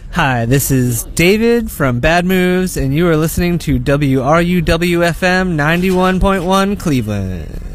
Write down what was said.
Hi, this is David from Bad Moves, and you are listening to WRUW-FM 91.1 Cleveland.